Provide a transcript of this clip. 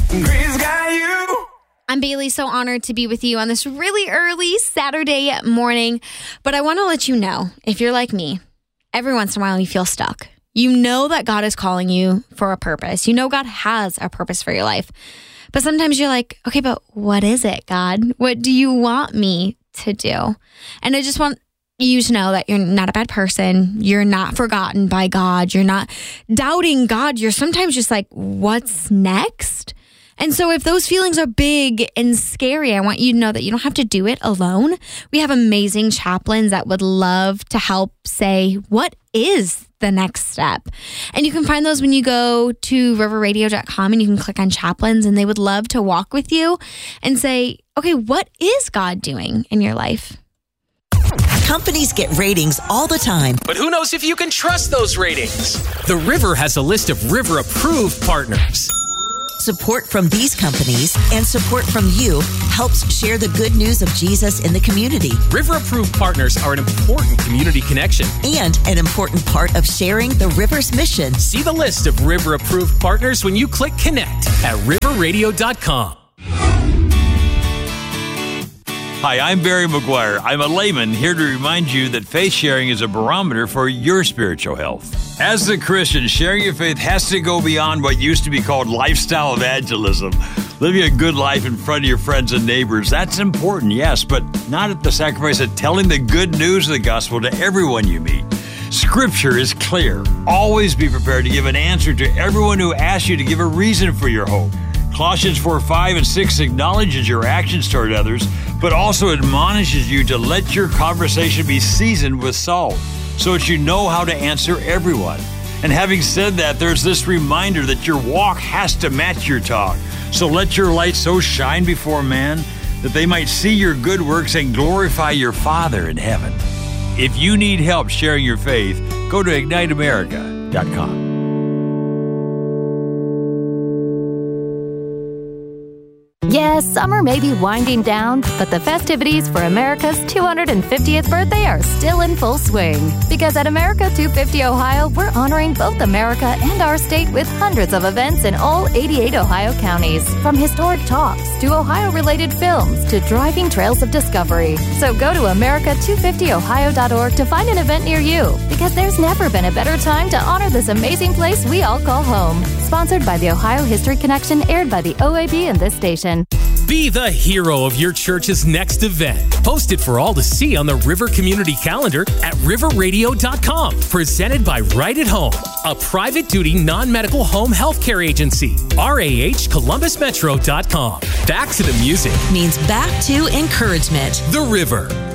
Green's got you. I'm Bailey, so honored to be with you on this really early Saturday morning. But I want to let you know, if you're like me, every once in a while you feel stuck. You know that God is calling you for a purpose. You know God has a purpose for your life. But sometimes you're like, okay, but what is it, God? What do you want me to do? And I just want you to know that you're not a bad person. You're not forgotten by God. You're not doubting God. You're sometimes just like, what's next? And so if those feelings are big and scary, I want you to know that you don't have to do it alone. We have amazing chaplains that would love to help say, what is the next step? And you can find those when you go to riverradio.com and you can click on chaplains, and they would love to walk with you and say, okay, what is God doing in your life? Companies get ratings all the time. But who knows if you can trust those ratings? The River has a list of River-approved partners. Support from these companies and support from you helps share the good news of Jesus in the community. River-approved partners are an important community connection And an important part of sharing the River's mission. See the list of River-approved partners when you click connect at riverradio.com. Hi, I'm Barry McGuire. I'm a layman here to remind you that faith sharing is a barometer for your spiritual health. As a Christian, sharing your faith has to go beyond what used to be called lifestyle evangelism. Living a good life in front of your friends and neighbors, that's important, yes, but not at the sacrifice of telling the good news of the gospel to everyone you meet. Scripture is clear. Always be prepared to give an answer to everyone who asks you to give a reason for your hope. Colossians 4:5 and 6 acknowledges your actions toward others, but also admonishes you to let your conversation be seasoned with salt, so that you know how to answer everyone. And having said that, there's this reminder that your walk has to match your talk. So let your light so shine before man that they might see your good works and glorify your Father in heaven. If you need help sharing your faith, go to igniteamerica.com. Yes, summer may be winding down, but the festivities for America's 250th birthday are still in full swing. Because at America 250 Ohio, we're honoring both America and our state with hundreds of events in all 88 Ohio counties. From historic talks to Ohio-related films to driving trails of discovery. So go to America250Ohio.org to find an event near you. Because there's never been a better time to honor this amazing place we all call home. Sponsored by the Ohio History Connection, aired by the OAB and this station. Be the hero of your church's next event. Post it for all to see on the River Community Calendar at riverradio.com. Presented by Right at Home, a private duty non-medical home health care agency. RAHColumbusmetro.com. Back to the music. Means back to encouragement. The River.